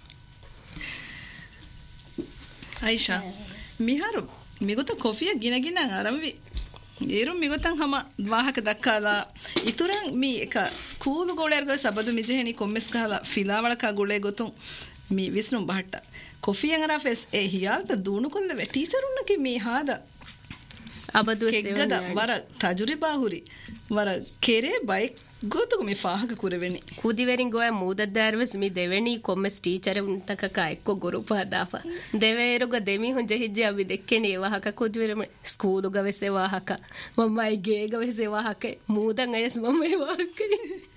ಐಶಾ ಮಿಹಾರು ಮಿಗುತ ಕಾಫಿಯ ಗಿನಗಿನ ಆರಂವಿ ಏರು ಮಿಗುತಂ ಹಮ ವಾಹಕ ದಕ್ಕಾಲ ಇತುರಂ ಮಿ ಏಕ ಸ್ಕೂಲ್ ಗೋಳೆರ್ಗ ಸಬದು ಮಿಜೆಹನಿ ಕೊಮ್ಮೆಸ್ ಕಾಲ ಫಿಲಾವಳಕ ಗುಳೆ ಗೊತು ಮಿ Vishnu ಬಹಟ್ಟ ಕಾಫಿಯಂಗರ phase A ಹಿಯಾಲ್ತ ದೂನು ಕೊಲ್ಲವೆ teacher ಉನ್ನಕಿ me ಹಾದ abadu keggada wara tajriba huri wara kere bike gotugo me fahaga kureveni kudiverin goya mudaddarves mi deveni kommes teacher untaka ekko group hadafa deveruga demi hun jehijje abi dekkeni wahaka kudiverum school ga vese wahaka mamma ge ga vese wahaka mudan ayes mamma wahaka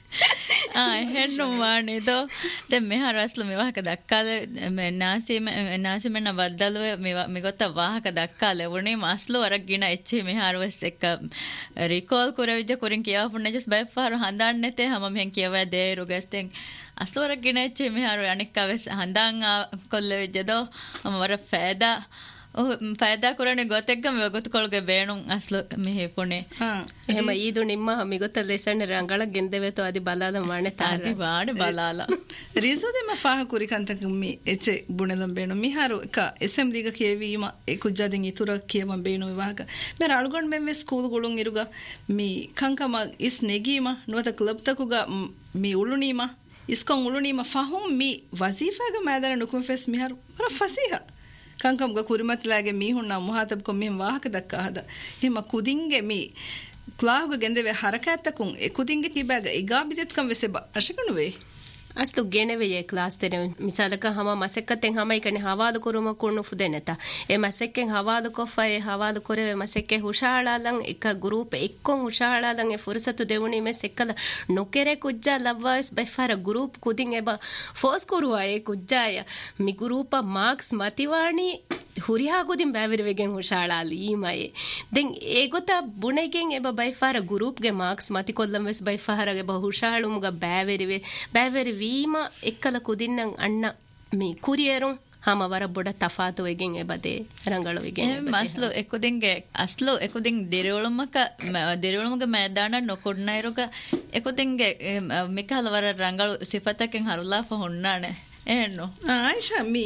ah henno maane do de me haraslu me wahaka dakkale me nasi me nasi me na baddalu me me gotta wahaka dakkale woni maslu warak gina eche me harwas ekka recall kurevide kurin kiya punna just by far handanne te hama men kiyawa de rugasten aslu warak gina eche me haru anikka ves handan kollevide do amara faida oh faida kurane gotegga me gotukolge beenun aslu me hepone ha ehema idu nimma mi gotta lesson rangala gendeveto adi balala mane tari vaade balala rizode ma faha kurikantak mi eche bunelam beenu mi haru ka sm liga kiyevima e kujjadin itura kiyama beenu vivaga mer algon men ve school gulun iruga mi kankama is negima nuata club takuga mi ulunima iskon ulunima fahum mi wazifa ga madara nukum fes mi haru wara fasiha kankam ga kurimatlage mi hunna muhatab ko mi wahaka dakka hada hema kudinge mi klaahuga gendeve harakatakun e kudinge kibaga igabidet kam veseba ashakanu ve aslu geneve ye class tere misalaka hama masekkaten hama ikane hawadu kuruma kurnu fudeneta e masekken hawadu kofa e hawadu koreve masekke hushalalan eka group ekkon hushalalan e fursatu devuni me sekkala nokere kujja lavas by fara group kudin eba force kurwa e kujjaya mi groupa marks matiwani huriha kudin bavirvegen hushalali imaye den egota bunegen eba by fara group ge marks matikollam wes by fara ge bahushalum ga bavirive baviri වීම එක්කල කුදින්නම් අන්න මේ කුරියරුන් hama wara boda tafatu egen ebade rangalo egen maslo ekudinge aslo ekuding derewolumaka derewolumuga maidana nokodnairuga ekudinge mikala wara rangalo sifataken harula fa honnane ehno aisha mi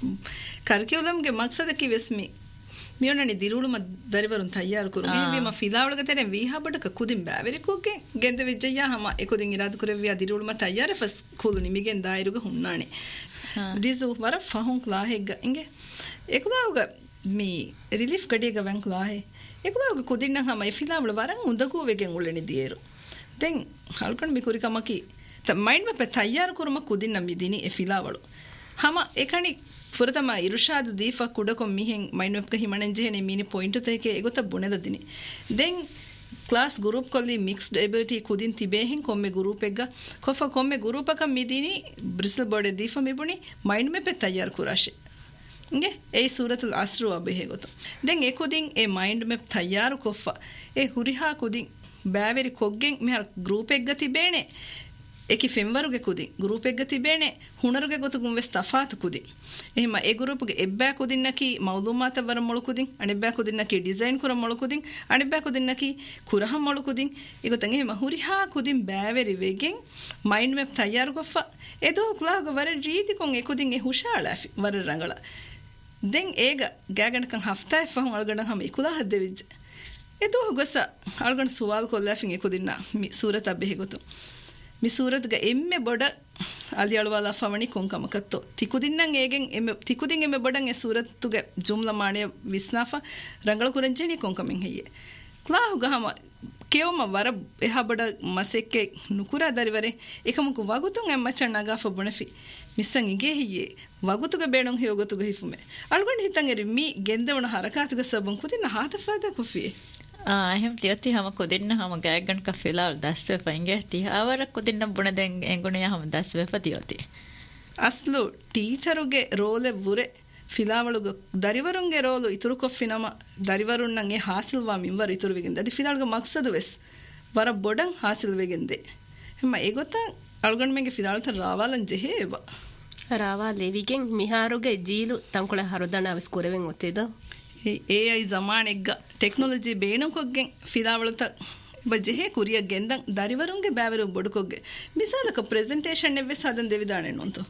curriculumge maksada ki vesmi මියොනනි දිරුළුම දරිවරුන් තයාරු කරු ගෙහිවි ම ෆිදාවලක තෙරෙන් වීහබඩක කුදින් බෑවෙරි කුගෙන් ගෙන්ද වෙජ්ජයා හම එකුදින් ඉරාද කුරෙවියා දිරුළුම තයාර ෆස් කුලුනි මිගෙන් දායිරුග හුන්නානේ රිසු වර ෆහුන් ක්ලාහෙග්ග ඉංගෙ එකුදාවග මි රිලිෆ් ගඩේග වන් ක්ලාහෙ එකුදාවග කුදින් නම් හම ෆිදාවල වරන් උඳකු වෙගෙන් උල්ලෙනි දියරු දැන් හල්කන් මි කුරි කමකි ත මයින්ඩ් මප තයාරු කරුම කුදින් නම් මිදිනි එ ෆිදාවල හම එකණි furatama irushadu deefa kudakom mihen mainwebka himanen jehene mini point teke egota buneda dini den class group kolli mixed ability kudin tibehen komme group egga kofa komme group aka midini bristle bode deefa mibuni mind map tayar kurashe nge ei suratul asru abehe goto den ekudin e mind map tayar kofa e huriha kudin baveri koggen mehar group egga tibene eki femwaruge kudi group egga tibene hunaruge gotugun wes tafatu kudi ehma e group ge ebba kudinnaki mawlumata war molu kudin anebba kudinnaki design kura molu kudin anebba kudinnaki kuraham molu kudin egotan ehma huriha kudin bæveri wegen mind map tayyar goffa edo klaga war reedi kon ekudin e hushala war rangala den ega gagan kan hafta fahun algana ham ikula haddevij edo gosa algan suwal kollafin ekudinna mi surata behegotu mi surat ga emme boda aliyalwala fawani konkamakatto tikudinnan egen emme tikudin emme bodan e surattuge jumla maane visnafa rangala kurenjeni konkamen heye klahu gahama kewma wara eha boda masekke nukura darivare ekamuku wagutun em machan naga fa bonafi missan ige heye wagutuge beenon heyogotuge hifume algon hitan eri mi gendewna harakatuge sabun kudinna hata fada kufi ah ehm tiyati hama kodinna hama gaggan ka filal daswe painge ti awara kodinna bunaden enguniya hama daswe patiyoti aslu teacheruge role vure filavaluge darivarunge role ituru koffinama darivarun nan e hasilwa minwar ituru wegende adi filalge maksadu wes wara bodan hasil wegende hema egota algon menge filalta rawalan jeheba rawa levigen miharuge jilu tankule harudana wes koreven otedo A I zamanegga technology beenukoggen fidawalata bajehe kuriya gendan darivarunge bæveru bodukogge misalaka presentation nevve sadan devidane nonto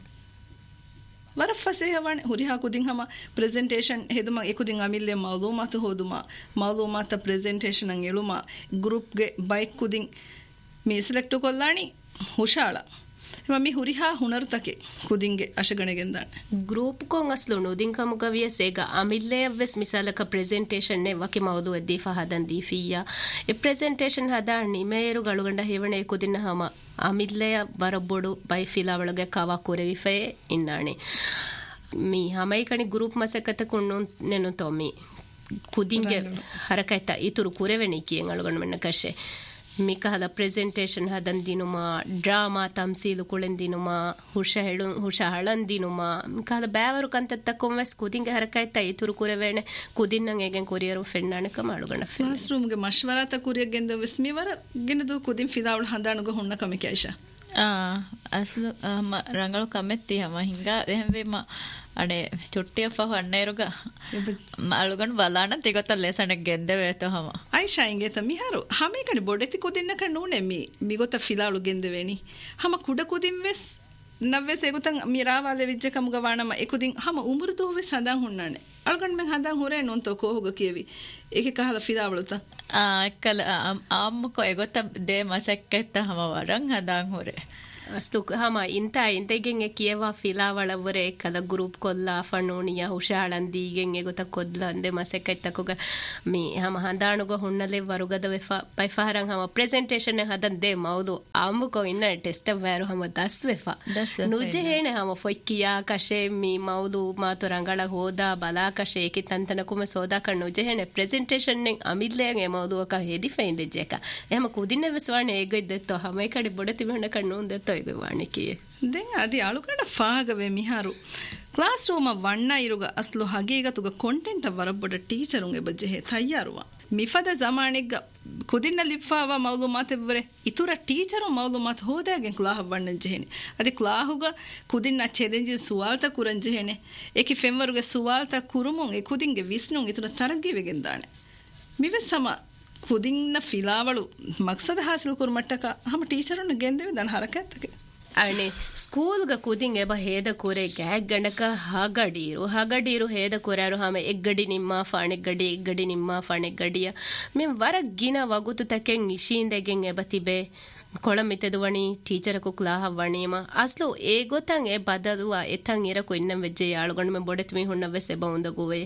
wara fase hawane huriha kudin hama presentation heduma ekudin amille mawlumat hoduma mawlumat presentation an eluma group ge bike kudin me select kollani hushala mummy ಹುರಿಹಾ ಹುಣರ್ತಕೆ ಕುದಿಂಗೆ ಅಶಗಣೆಗೆಂದಾನೆ group ಕೋಂಗ್ ಅಸ್ಲು ನುದಿನ್ ಕಮುಗವಿಯ ಸೇಗ ಅಮಿಲ್ಲೆಯವ್ವೆಸ್ ಮಿಸಾಲಕ presentation ನೆ ವಕಿ ಮೌದು ಎದ್ದೀಫಾ ಹದನ್ ದೀಫಿಯಾ ಎ ಪ್ರೆಸೆಂಟೇಷನ್ ಹದ ನಿಮೇರು ಗಳುಗಂಡ ಹೇವಣೆ ಕುದಿನ ಹಮ ಅಮಿಲ್ಲೆಯ ಬರಬೊಡು ಬೈ ಫಿಲಾ ಒಳಗೆ ಕವಾ ಕೊರೆವಿಫೆ ಇನ್ನಾಣೆ ಮೀ ಹಮೈ ಕಣಿ ಗ್ರೂಪ್ ಮಸಕತ ಕೊಂಡು ನೆನು ತೊಮ್ಮಿ ಕುದಿಂಗೆ ಹರಕಾಯ್ತ ಇತುರು ಕುರೆವೆಣಿ ಕಿಯಂಗ್ ಅಳುಗಂಡ ಮೆನ್ನ ಕಶೆ ಮಿಕಹಲ ಪ್ರೆಸೆಂಟೇಷನ್ ಹದನ್ ದಿನುಮ ಡ್ರಾಮಾ ತಮ್ಸೀಲು ಕುಳೆನ್ ದಿನುಮ ಹುಷ ಹೇಳು ಹುಷ ಹಳನ್ ದಿನುಮ ಮಿಕಹಲ ಬ್ಯಾವರು ಕಂತ ತಕ್ಕೊಂವೆಸ್ ಕುದಿಂಗೆ ಹರಕಾಯ್ತ ಇತುರು ಕುರೆವೆಣೆ ಕುದಿನ್ನಂಗೆ ಏಗೆನ್ ಕುರಿಯರು ಫೆಣ್ಣಾಣಕ ಮಾಳುಗಣ ಕ್ಲಾಸ್ ರೂಮ್ಗೆ ಮಶ್ವರಾತ ಕುರಿಯಗೆಂದ ವಿಸ್ಮಿವರ ಗಿನದು ಕುದಿನ್ ಫಿದಾವಳ ಹಂದಾಣಗ ಹುಣ್ಣ ಕಮಿ ಕ್ಯಾಶಾ ಆ ಅಸಲು ರಂಗಳು ಕಮೆತ್ತಿ ಹಮ ಹಿಂಗ ಎಹೆಂವೆಮ ಅಡೆ ಚುಟ್ಟಿಯಪ್ಪ ಅಣ್ಣೇರುಗ ಅಳುಗಂಡು ಬಲಾಣ ತಿಗೊತ್ತ ಲೆಸಣಕ್ಕೆ ಗೆಂದೆವೇತ ಹಮ ಐಶಾ ಹಿಂಗೆ ತಮಿಹಾರು ಹಮೆ ಕಡೆ ಬೊಡೆತಿ ಕುದಿನ್ನ ಕಣ್ಣು ನೂನೆ ಮಿ ಮಿಗೊತ್ತ ಫಿಲಾಳು ಗೆಂದೆವೇನಿ ಹಮ ಕುಡ ಕುದಿನ್ವೆಸ್ ನವ್ವೆಸ್ ಎಗುತಂ ಮಿರಾವಾಲೆ ವಿಜ್ಜ ಕಮುಗ ವಾಣಮ ಎಕುದಿನ್ ಹಮ ಉಮುರು ದೋವೆಸ್ ಹಂದಾಂ ಹುಣ್ಣಾಣೆ ಅಳುಗಂಡು ಮೆಂಗ್ ಹಂದಾಂ ಹುರೆ ನೋಂತೋ ಕೋಹುಗ ಕಿಯವಿ ಏಕೆ ಕಹಲ ಫಿದಾವಳುತ ಆ ಎಕ್ಕಲ ಆಮ್ಮಕೊ ಎಗೊತ್ತ ದೇ ಮಸಕ್ಕೆತ್ತ ಹಮ ವರಂ ಹಂದಾಂ ಹುರೆ ಅಸ್ತು ಹಮ ಇಂತ ಇಂತೆಗೆಂಗೆ ಕಿಯವಾ ಫಿಲಾವಳವರೆ ಕಲ ಗ್ರೂಪ್ ಕೊಲ್ಲ ಫಣೋಣಿಯ ಹುಷಾಳಂದಿಗೆಂಗೆ ಗೊತ್ತ ಕೊದ್ಲ ಅಂದೆ ಮಸೆಕೈತಕುಗ ಮಿ ಹಮ ಹಂದಾಣುಗ ಹುಣ್ಣಲೆ ವರುಗದ ವೆಫ ಪೈಫಾರಂ ಹಮ ಪ್ರೆಸೆಂಟೇಷನ್ ಹದಂದೆ ಮೌದು ಆಂಬುಕೊ ಇನ್ನ ಟೆಸ್ಟ್ ವ್ಯಾರು ಹಮ ದಸ್ ವೆಫ ನುಜೆ ಹೇಣೆ ಹಮ ಫೊಯ್ಕಿಯಾ ಕಶೆ ಮಿ ಮೌದು ಮಾತು ರಂಗಳ ಹೋದ ಬಲಾ ಕಶೆ ಏಕಿ ತಂತನ ಕುಮ ಸೋದಾ ಕಣ್ಣು ನುಜೆ ಹೇಣೆ ಪ್ರೆಸೆಂಟೇಷನ್ ನೆ ಅಮಿಲ್ಲೆಂಗೆ ಮೌದು ಅಕ ಹೆದಿ ಫೈಂದೆ ಜೇಕ ಎಮ ಕುದಿನ ವೆಸ್ವಾಣೆ ಏಗೈದೆತ್ತೋ ಹಮೈ ಕಡೆ ಬೊಡತಿ ಬಂಡ ಕಣ್ಣು ಉಂದೆತ್ತೋ ವಾಣಿಕಿಯೇ ದೆಂಗ ಅದಿ ಅಳುಗಡ ಫಾಗವೆ ಮಿಹಾರು ಕ್ಲಾಸ್ ರೂಮ ವಣ್ಣ ಇರುಗ ಅಸ್ಲು ಹಗೀಗ ತುಗ ಕಾಂಟೆಂಟ್ ವರಬ್ಬಡ ಟೀಚರುಂಗೆ ಬಜ್ಜೆ ಹೇ ತಯ್ಯಾರುವ ಮಿಫದ ಜಮಾಣಿಗ ಕುದಿನ ಲಿಫಾವ ಮೌಲೂಮಾತ್ ಎವ್ವರೆ ಇತುರ ಟೀಚರು ಮೌಲೂಮಾತ್ ಹೋದಾಗೆ ಕ್ಲಾಹ ವಣ್ಣಂಜೆಹೆನೆ ಅದಿ ಕ್ಲಾಹುಗ ಕುದಿನ ಛೆದೆಂಜಿ ಸುವಾಲ್ತ ಕುರಂಜೆಹೆನೆ ಏಕಿ ಫೆಂವರುಗೆ ಸುವಾಲ್ತ ಕುರುಮುಂ ಎ ಕುದಿಂಗೆ ವಿಸ್ನುಂ ಇತುರ ತರಗಿವೆಗೆಂದಾಣೆ ಮಿವೆ ಸಮ ಕುದಿನ್ನ ಫಿಲಾವಳು ಮಕ್ಸದ ಹಾಸಿಲ್ ಕುರ್ಮಟ್ಟಕ ಹಮ ಟೀಚರನ್ನು ಗೆಂದೇವೆ ದನ ಹರಕತ್ತಗೆ ಅಣೆ ಸ್ಕೂಲ್ಗ ಕುದಿಂಗೆ ಬ ಹೇದ ಕೂರೆ ಗ್ಯಾಗ್ ಗಣಕ ಹಗಡೀರು ಹಗಡೀರು ಹೇದ ಕೂರಾರು ಹಮ ಎಗ್ಗಡಿ ನಿಮ್ಮ ಫಾಣೆಗ್ಗಡಿ ಎಗ್ಗಡಿ ನಿಮ್ಮ ಫಾಣೆಗ್ಗಡಿಯ ಮೇಮ್ ವರಗಿನ ವಗುತು ತಕೆಂಗ್ ನಿಶೀಂದೆಗೆಂಗ್ ಎಬತಿಬೆ ಕೊಳಮಿತೆದು ವಣಿ ಟೀಚರಕು ಕ್ಲಾಹ ವಣಿಮ ಅಸ್ಲು ಏಗೊತ್ತಂಗ್ ಎ ಬದಲುವ ಎತ್ತಂಗ್ ಇರಕು ಇನ್ನಂ ವೆಜ್ಜೆಯ ಆಳುಗೊಂಡು ಮೆ ಬೊಡೆತ್ ಮಿ ಹುಣ್ಣವೆ ಸೆಬ ಉಂದಗುವೆ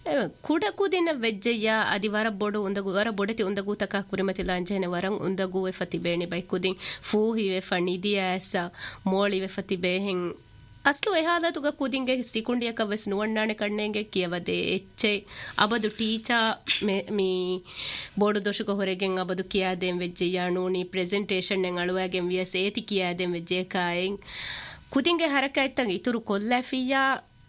ಕುಡ ಕುದಿನ ವೆಜ್ಜೆಯ ಅದಿ ವರ ಬೊಡು ಉಂದಗು ವರ ಬೊಡೆತಿ ಉಂದಗು ತಕ ಕುರಿಮತಿ ಲಾಂಜೆನೆ ವರಂ ಉಂದಗುವೆ ಫತಿಬೇಣಿ ಬೈ ಕುದಿನ್ ಫೂಹಿವೆ ಫಣಿದಿಯಾಸ ಮೋಳಿವೆ ಫತಿಬೆ ಹೆಂಗ್ ಅಸ್ಲು ಎಹಾದತುಗ ಕುದಿಂಗೆ ಸಿಕುಂಡಿಯಕ ವೆಸ್ ನುವಣ್ಣಾಣೆ ಕಣ್ಣೆಂಗೆ ಕಿಯವದೆ ಎಚ್ಚೆ ಅಬದು ಟೀಚಾ ಮೀ ಬೋಡು ದೋಷಕ ಹೊರಗೆಂಗ್ ಅಬದು ಕಿಯಾದೆಂ ವೆಜ್ಜೆಯ ನೂನಿ ಪ್ರೆಸೆಂಟೇಷನ್ ನೆಂಗ್ ಅಳುವಾಗೆಂ ವಿಯಸ್ ಏತಿ ಕಿಯಾದೆಂ ವೆಜ್ಜೆ ಕಾಯೆಂಗ್ ಕುದಿಂಗೆ ಹರಕಾಯ್ತಂಗ್ ಇತುರು ಕೊಲ್ಲಾಫಿಯಾ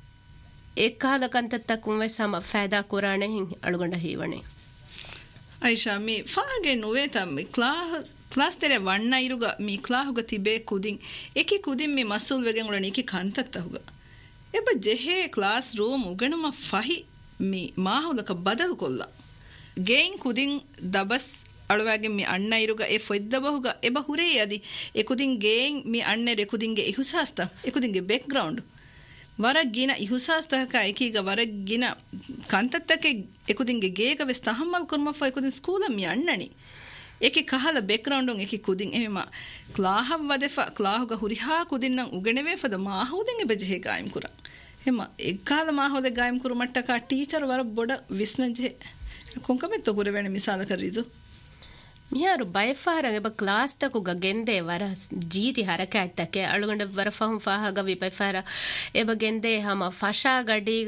ಏಕಾಲಕಂತ ತಕುಂವೆ ಸಮ ಫಾಯ್ದಾ ಕುರಾಣೆ ಹಿಂಗ್ ಅಳುಗೊಂಡ ಹೀವಣೆ ಐಶಾ ಮೀ ಫಾಗೆ ನುವೇತ ಮಿ ಕ್ಲಾಸ್ ಕ್ಲಾಸ್ ತೆರೆ ವಣ್ಣ ಇರುಗ ಮೀ ಕ್ಲಾಹುಗ ತಿಬೆ ಕುದಿನ್ ಏಕಿ ಕುದಿನ್ ಮಿ ಮಸೂಲ್ ವೆಗೆನ್ ಉಳನಿ ಏಕಿ ಕಂತತ್ತ ಹುಗ ಎಬ ಜೆಹೆ ಕ್ಲಾಸ್ ರೂಮ್ ಉಗಣಮ ಫಹಿ ಮಿ ಮಾಹುಲಕ ಬದಲು ಕೊಲ್ಲ ಗೇನ್ ಕುದಿನ್ ದಬಸ್ ಅಳುವಾಗೆ ಮಿ ಅಣ್ಣ ಇರುಗ ಎ ಫೊಯ್ದಬಹುಗ ಎಬ ಹುರೇ ಅದಿ A ಕುದಿನ್ gain me ಅಣ್ಣೆರೆ ಕುದಿನ್ಗೆ ಇಹುಸಾಸ್ತ A ಕುದಿನ್ಗೆ back ground ವರಗಿನ ಇಹುಸಾಸ್ತಕ ಏಕೀಗ ವರಗಿನ ಕಂತತ್ತಕ್ಕೆ ಎಕುದಿಂಗೆ ಗೇಗ ವೆಸ್ ತಹಮ್ಮಲ್ ಕುರ್ಮಫ ಎಕುದಿನ್ ಸ್ಕೂಲ ಮಿ ಅಣ್ಣಣಿ ಏಕೆ ಕಹಲ ಬ್ಯಾಕ್ಗ್ರೌಂಡ್ ಏಕೆ ಕುದಿನ್ ಎಮ ಕ್ಲಾಹ ವದೆಫ ಕ್ಲಾಹುಗ ಹುರಿಹಾ ಕುದಿನ್ನ ಉಗಣೆವೆ ಫದ ಮಾಹುದೆಂಗೆ ಬೆಜೆ ಗಾಯಂ ಕುರ ಎಮ ಎಕ್ಕಾಲ ಮಾಹುದೆ ಗಾಯಂ ಕುರು ಮಟ್ಟಕ ಟೀಚರ್ ವರ ಬೊಡ ವಿಸ್ನಂಜೆ ಕೊಂಕಮೆತ್ತ ಕುರೆವೆನೆ ಮಿಸಾಲ ಕರೀಜು ಮಿಯಾರು ಬೈಫಾರಂಗೆ ಬ ಕ್ಲಾಸ್ ತಕುಗ ಗೆಂದೆ ವರ ಜೀತಿ ಹರಕಾಯ್ತಕ್ಕೆ ಅಳುಗೊಂಡ ವರ ಫಹಂ ಫಾಹಗ V ಬೈಫಾರ ಎಬ ಗೆಂದೆ ಹಮ ಫಶಾ ಗಡೀಗ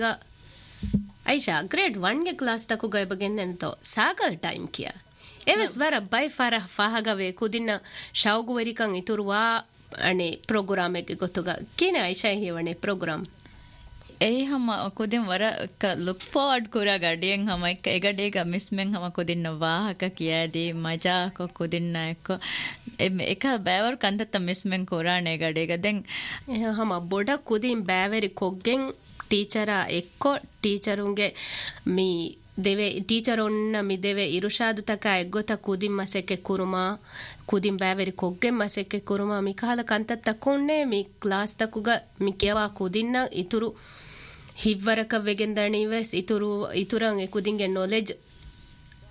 Aisha grade ಒನ್ಗೆ class ತಕುಗ ಎಬ ಗೆಂದೆಂತೋ Sahgal time ಕಿಯ ಎವಸ್ ವರ ಬೈಫಾರ ಫಾಹಗವೆ ಕುದಿನ ಶೌಗುವರಿಕಂ ಇತುರುವಾ ಅಣೆ ಪ್ರೋಗ್ರಾಮೆಗೆ ಗೊತ್ತುಗ ಕೇನೆ ಐಶಾ ಹೇವಣೆ ಪ್ರೋಗ್ರಾಮ್ ඒ හම කොදින් වර ලුක් ෆෝවර්ඩ් කුරා ගඩියෙන් හම එක එගඩේක මිස්මෙන් හම කොදින්න වාහක කියාදී මජා කො කොදින්න එක්ක එක බෑවර් කන්දත්ත මිස්මෙන් කුරානේ ගඩේක දැන් හම බොඩ කුදින් බෑවරි කොග්ගෙන් ಟೀಚರಾ ಎಕ್ಕೋ ಟೀಚರುಂಗೆ ಮೀ ದೇವೆ ಟೀಚರ್ ಒನ್ನ ಮಿ ದೇವೆ ಇರುಷಾದು ತಕ ಎಗ್ಗೊತ ಕುದಿಂ ಮಸೆಕ್ಕೆ ಕುರುಮ ಕುದಿಂ ಬ್ಯಾವೆರಿ ಕೊಗ್ಗೆ ಮಸೆಕ್ಕೆ ಕುರುಮ ಮಿ ಕಾಲ ಕಂತ ತಕೊಂಡೆ ಮಿ ಕ್ಲಾಸ್ ತಕುಗ ಮಿ ಕೇವಾ ಕುದಿನ್ನ ಇತುರು ಹಿವ್ವರಕ ವೆಗೆಂದಣಿವೆಸ್ ಇತುರು ಇತುರಂಗೆ ಕುದಿಂಗೆ ನಾಲೆಜ್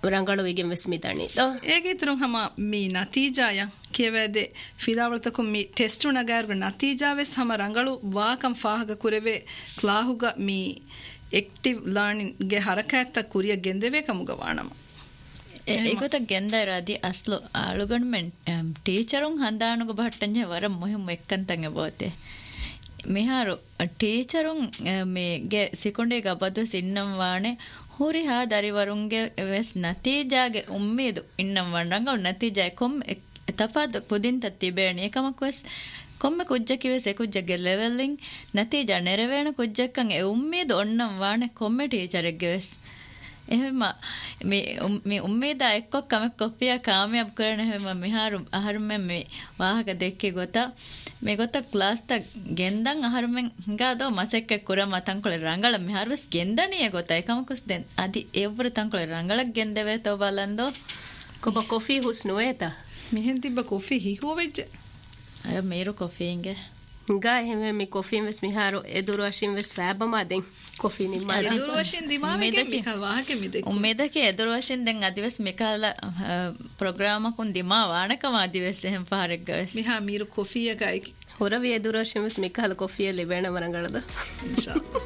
ರಂಗಳು ಈಗೆ ವೆಸ್ಮಿದಾಣಿ ಏಗಿದ್ರು ಹಮ me ನತೀಜಾಯ ಕೇವದೆ ಫಿದಾವಳತಕು me test ನಗಾರ್ಗ ನತೀಜಾವೆಸ್ ಹಮ ರಂಗಳು ವಾಕಂ ಫಾಹಗ ಕುರೆವೆ ಕ್ಲಾಹುಗ me active learning ಗೆ ಹರಕಾಯತ್ತ ಕುರಿಯ ಗೆಂದೆವೆ ಕಮುಗ ವಾಣಮ ඒගොත ගෙන්දරදී අස්ලෝ ආලුගන්මෙන් ටීචරුන් හඳානුග බහට්ටන්ය වර මුහිම් එක්කන්තන් එබෝතේ මිහාරු ටීචරුන් මේ ගේ සිකොණ්ඩේ ගබද්ද සින්නම් වානේ හුරි හා දරිවරුන්ගේ වෙස් නතිජාගේ උම්මේදු ඉන්නම් වණ්ඩංගව නතිජා කොම් තපද පුදින්ත තිබේණි එකමක් වෙස් කොම්ම කුජ්ජකිවෙස් එකුජ්ජගේ ලෙවලින් නතිජා නෙරවේන කුජ්ජක්කන් ඒ උම්මේදු ඔන්නම් වානේ කොම්ම ටීචරෙක්ගේ වෙස් එහෙම මේ මේ උම්මේදා එක්ක කම කොපිය කාමයක් කරන හැම මිහාරු අහරුමෙන් මේ වාහක දෙකේ ගොත මේ ගොත ක්ලාස් ත ගෙන්දන් අහරුමෙන් හංගාදෝ මසෙක්ක කුර මතන් කොල රංගල මිහාරුස් ගෙන්දනිය ගොත එකමකුස් දෙන් අදි ඒවර තන් කොල රංගලක් ගෙන්දවේ තෝ බලන්දෝ කොබ කොෆි හුස් නොේතා මිහෙන් තිබ්බ කොෆි හිහුව වෙච්ච අර මේරු කොෆින්ගේ ගා එහෙම මේ කොෆින් වෙස් මිහාරු එදුරු වශයෙන් වෙස් ෆෑබමාදෙන් කොෆි නිම්මා එදුරු වශයෙන් දිමාවෙගේ මිකල් වාහකෙ මිදෙක උම්මේදක එදුරු වශයෙන් දැන් අදිවස් මිකල් ප්‍රෝග්‍රෑම් එකක් දිමා වාණකම අදිවස් එහෙම පාරක් ගවස් මිහා මීරු කොෆි එකයි හොරවි එදුරු වශයෙන් වෙස් මිකල් කොෆිය ලැබෙන වරංගලද ඉන්ෂාල්ලා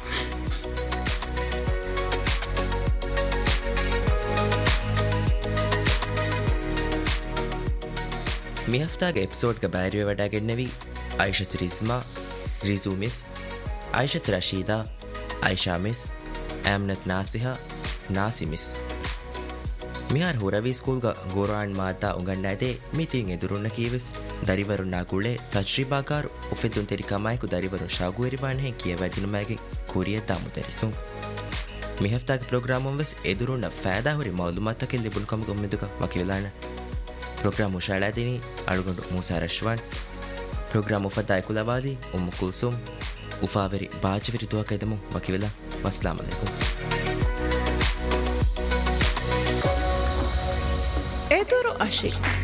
මේ හෆ්තාගේ එපිසෝඩ්ක බෑරිය වඩාගෙන්නවී අයිෂත් රිස්මා රිසු මිස් අයිෂත් රශීදා අයිෂා මිස් ඇම්නත් නාසිහ නාසි මිස් මිහාර හොරවී ස්කූල්ග ගෝරාන් මාතා උගන්නාදේ මිතින් එදුරුන්න කීවෙස් දරිවරුන්නා කුලේ තජ්රිබාකාරු උපෙදුන් තෙරිකමයිකු දරිවරුන් ශාගුවරිබාන්හෙන් කියවැදිනමෑගේ කුරිය තාමුතරිසුන් මේ හෆ්තාගේ ප්‍රෝග්‍රාමුන් වෙස් එදුරුන්න ෆෑදාහුරි මෞලුමත්තකින් ලිබුල්කම ගොම්මිදුක මකිවෙලාන ಪ್ರೋಗ್ರಾಮ್ ಉಷಾಳಾದಿನಿ ಅಳುಗೊಂಡು ಮೂಸಾ ರಶ್ವಾನ್ ಪ್ರೋಗ್ರಾಮ್ ಉಫದ್ದಾಯ ಕುಲವಾದಿ ಉಮ್ಮು ಕುಲ್ಸುಮ್ ಉಫಾವೆರಿ ಬಾಜವಿರಿ ದುವಾ ಕೈದಮು ವಕಿವಿಲ ವಸ್ಲಾಮ್ ಅಲೈಕುಂ ಎದುರು ಅಶಿ